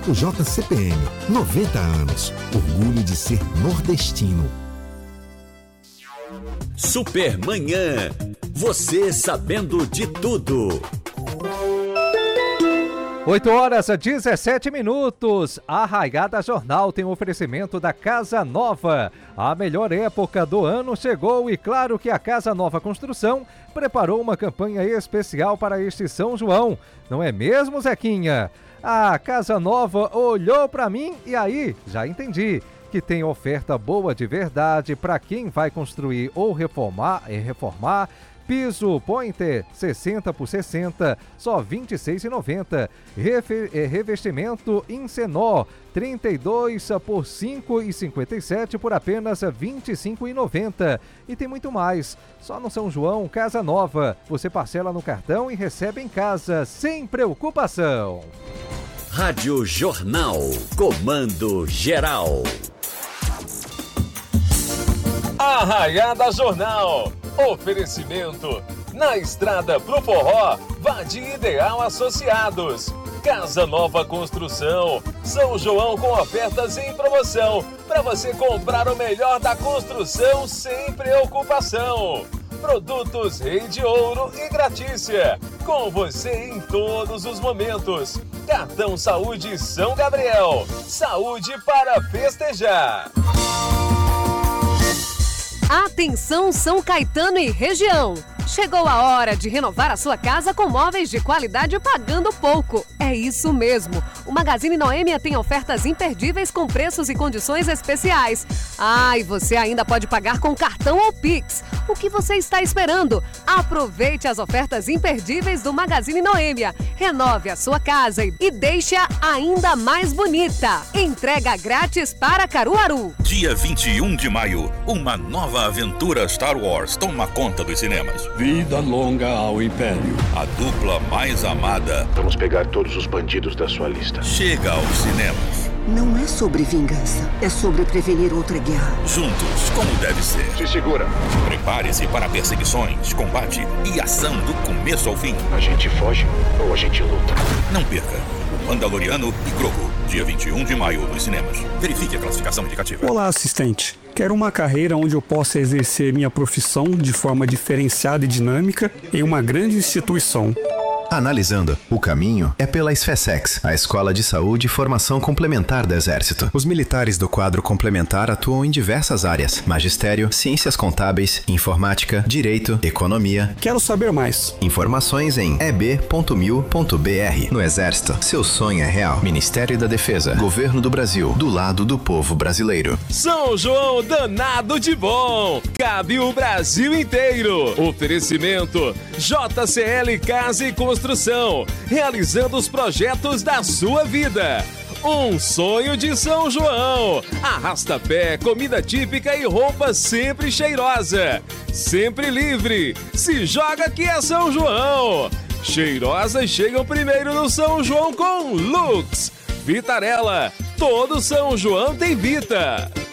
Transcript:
JCPM, 90 anos. Orgulho de ser nordestino. Supermanhã. Você sabendo de tudo. 8h17. A Arraiada Jornal tem um oferecimento da Casa Nova. A melhor época do ano chegou e claro que a Casa Nova Construção preparou uma campanha especial para este São João. Não é mesmo, Zequinha? A Casa Nova olhou para mim e aí já entendi que tem oferta boa de verdade para quem vai construir ou reformar. Piso Pointer 60 por 60, só R$ 26,90. Revestimento Incenó 32 por R$ 5,57 por apenas R$ 25,90. E tem muito mais. Só no São João, Casa Nova. Você parcela no cartão e recebe em casa, sem preocupação. Rádio Jornal. Comando Geral. Arraiada Jornal. Oferecimento. Na estrada pro forró, vá de Ideal Associados. Casa Nova Construção. São João com ofertas em promoção. Para você comprar o melhor da construção sem preocupação. Produtos Rei de Ouro e Gratícia. Com você em todos os momentos. Cartão Saúde São Gabriel. Saúde para festejar. Atenção São Caetano e região! Chegou a hora de renovar a sua casa com móveis de qualidade pagando pouco. É isso mesmo. O Magazine Noêmia tem ofertas imperdíveis com preços e condições especiais. Ah, e você ainda pode pagar com cartão ou Pix. O que você está esperando? Aproveite as ofertas imperdíveis do Magazine Noêmia. Renove a sua casa e deixe-a ainda mais bonita. Entrega grátis para Caruaru. Dia 21 de maio, uma nova aventura Star Wars toma conta dos cinemas. Vida longa ao Império. A dupla mais amada. Vamos pegar todos os bandidos da sua lista. Chega aos cinemas. Não é sobre vingança, é sobre prevenir outra guerra. Juntos, como deve ser. Se segura. Prepare-se para perseguições, combate e ação do começo ao fim. A gente foge ou a gente luta? Não perca. O Mandaloriano e Grogu. Dia 21 de maio nos cinemas. Verifique a classificação indicativa. Olá, assistente. Quero uma carreira onde eu possa exercer minha profissão de forma diferenciada e dinâmica em uma grande instituição. Analisando, o caminho é pela SFSEX, a Escola de Saúde e Formação Complementar do Exército. Os militares do quadro complementar atuam em diversas áreas: magistério, ciências contábeis, informática, direito, economia. Quero saber mais. Informações em eb.mil.br. No Exército, seu sonho é real. Ministério da Defesa, Governo do Brasil, do lado do povo brasileiro. São João danado de bom, cabe o Brasil inteiro. Oferecimento JCL Casa e Construção, realizando os projetos da sua vida. Um sonho de São João. Arrasta-pé, comida típica e roupa sempre cheirosa. Sempre livre. Se joga que é São João. Cheirosas chegam primeiro no São João com Lux. Vitarella. Todo São João tem Vita.